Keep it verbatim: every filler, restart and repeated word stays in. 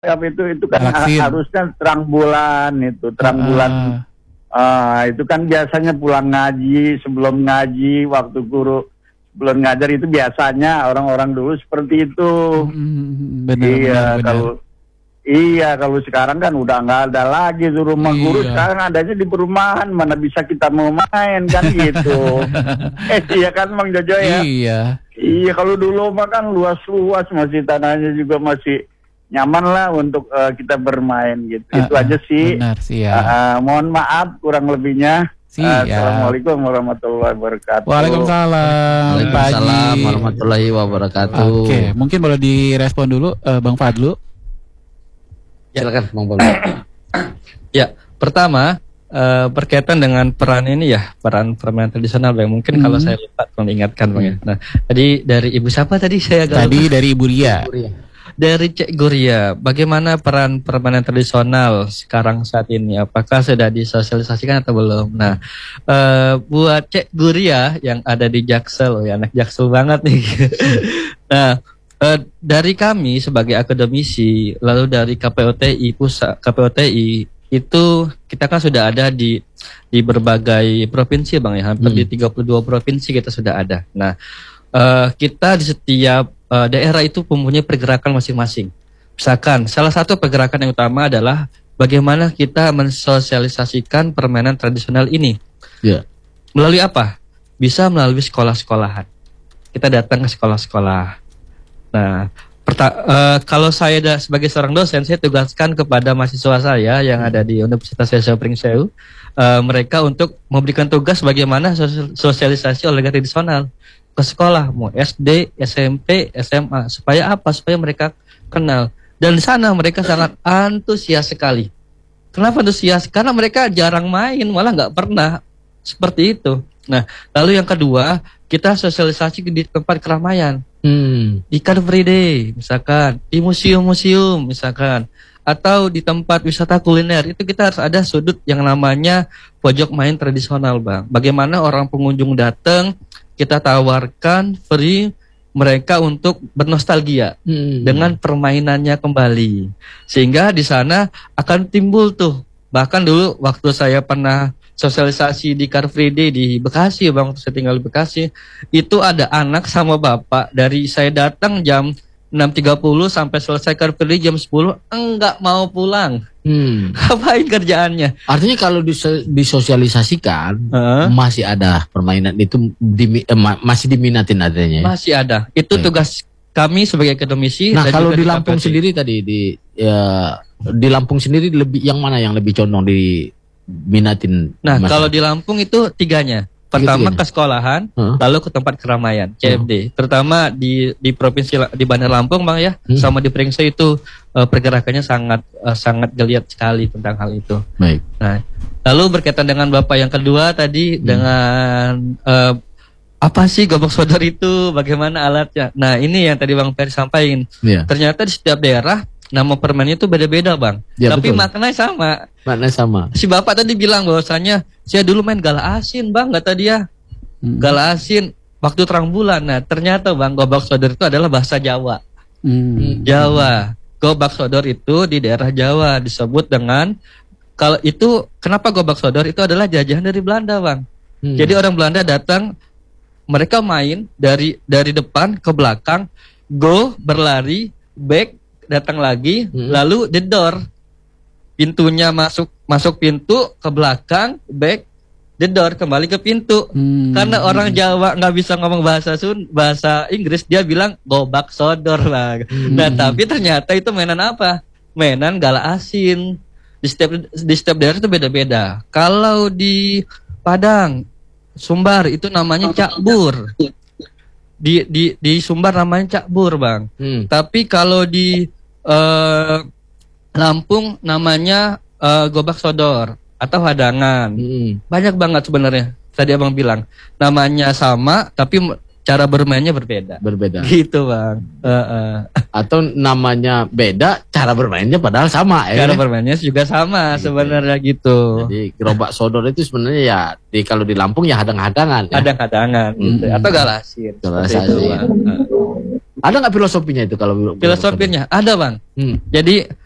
itu itu kan Galaksin. harusnya terang bulan itu terang Ah. bulan ah, itu kan biasanya pulang ngaji sebelum ngaji waktu guru sebelum ngajar itu biasanya orang-orang dulu seperti itu. Hmm, benar, iya benar, benar. kalau iya kalau sekarang kan udah nggak ada lagi tuh rumah guru, Iya. sekarang adanya di perumahan, mana bisa kita mau main kan gitu. eh iya kan Bang Jojo ya. Iya. Iya kalau dulu mah kan luas-luas, masih tanahnya juga masih nyaman lah untuk uh, kita bermain gitu. Ah, Itu ah, aja sih. Benar sih ya. Uh, uh, mohon maaf kurang lebihnya. Siap. Uh, Assalamualaikum warahmatullahi wabarakatuh. Waalaikumsalam. Pak Waalaikumsalam Haji. warahmatullahi wabarakatuh. Oke, mungkin boleh direspon dulu eh, Bang Fadlu. Silakan Bang Bang. Ya, pertama eh, berkaitan dengan peran ini ya, peran permainan tradisional Bang. Mungkin Hmm. kalau saya lupa tolong ingatkan Bang ya. Nah, tadi dari Ibu siapa tadi saya agak Tadi lupa. dari Ibu Ria. Dari Cek Guria, bagaimana peran permainan tradisional sekarang saat ini? Apakah sudah disosialisasikan atau belum? Nah, eh, buat Cek Guria yang ada di Jaksel, oh ya anak Jaksel banget nih. Nah, eh, dari kami sebagai akademisi, lalu dari K P O T I pusat, K P O T I itu kita kan sudah ada di di berbagai provinsi Bang ya, hampir Hmm. di tiga puluh dua provinsi kita sudah ada. Nah, eh, kita di setiap Uh, daerah itu mempunyai pergerakan masing-masing. Misalkan salah satu pergerakan yang utama adalah bagaimana kita mensosialisasikan permainan tradisional ini. Ya. Melalui apa? Bisa melalui sekolah-sekolahan. Kita datang ke sekolah-sekolah. Nah, perta- uh, kalau saya da- sebagai seorang dosen, saya tugaskan kepada mahasiswa saya yang ada di Universitas Yesus Pringsewu, uh, mereka untuk memberikan tugas bagaimana sosial- sosialisasi olahraga tradisional ke sekolah, mau S D, S M P, S M A, supaya apa? Supaya mereka kenal. Dan di sana mereka sangat antusias sekali. Kenapa antusias? Karena mereka jarang main, malah nggak pernah seperti itu. Nah, lalu yang kedua, kita sosialisasi di tempat keramaian, Hmm. di Car Free Day, misalkan, di museum-museum, misalkan, atau di tempat wisata kuliner. Itu kita harus ada sudut yang namanya pojok main tradisional, Bang. Bagaimana orang pengunjung datang, kita tawarkan free mereka untuk bernostalgia Hmm. dengan permainannya kembali, sehingga di sana akan timbul tuh. Bahkan dulu waktu saya pernah sosialisasi di Car Free Day di Bekasi, Bang, waktu saya tinggal di Bekasi, itu ada anak sama bapak dari saya datang jam enam tiga puluh sampai selesai Car Free Day jam sepuluh enggak mau pulang. Hmm. Ngapain kerjaannya? Artinya kalau dis- disosialisasikan Heeh. masih ada permainan itu dimi- eh, ma- masih diminatin adanya. Ya? Masih ada. Itu Baik. tugas kami sebagai akademisi. Nah dan kalau juga di Lampung K P O T. sendiri tadi di ya, di Lampung sendiri lebih yang mana yang lebih condong diminatin? Nah, Mas? kalau di Lampung itu tiganya. Pertama Tiga-tiganya? ke sekolahan, Heeh. lalu ke tempat keramaian, C F D. Terutama di di provinsi La- di Bandar Lampung, Bang ya, Hmm. sama di Pringse itu eh, pergerakannya sangat eh, sangat geliat sekali tentang hal itu. Baik. Nah, lalu berkaitan dengan Bapak yang kedua tadi Hmm. dengan eh, apa sih gobak sodor itu, bagaimana alatnya? Nah, ini yang tadi Bang Ferry sampaikan. Ya. Ternyata di setiap daerah nama permainnya itu beda-beda, Bang. Ya, Tapi betul. maknanya sama. Maknanya sama. Si bapak tadi bilang bahwasanya saya dulu main gala asin, Bang, kata dia. Hmm. Gala asin waktu terang bulan. Nah, ternyata Bang, gobak sodor itu adalah bahasa Jawa. Hmm. Jawa. Gobak sodor itu di daerah Jawa disebut dengan, kalau itu kenapa gobak sodor itu adalah jajahan dari Belanda, Bang. Hmm. Jadi orang Belanda datang, mereka main dari dari depan ke belakang, go berlari, back datang lagi, Hmm. lalu the door. Pintunya masuk masuk pintu ke belakang, back the door kembali ke pintu. Hmm. Karena orang Jawa nggak bisa ngomong bahasa Sun, bahasa Inggris, dia bilang gobak sodor lah. Hmm. Nah, tapi ternyata itu mainan apa? Mainan gala asin. Di setiap di setiap daerah itu beda-beda. Kalau di Padang, Sumbar itu namanya cakbur. Di di di Sumbar namanya cakbur, Bang. Hmm. Tapi kalau di eh, Lampung namanya eh, gobak sodor atau hadangan. Hmm. Banyak banget sebenarnya. Tadi Abang bilang namanya sama tapi m- cara bermainnya berbeda. Berbeda. Gitu, Bang. Heeh. Atau namanya beda, cara bermainnya padahal sama ya. Cara kan? bermainnya juga sama Gitu. sebenarnya gitu. Jadi gerobak sodor itu sebenarnya ya di kalau di Lampung ya hadang-hadangan ya. Ada hadangan gitu. Hmm. Atau galasin. Gala Seperti itu, asin. Bang. Heeh. Ada nggak filosofinya itu kalau Filosofinya ada, Bang. Hmm. Jadi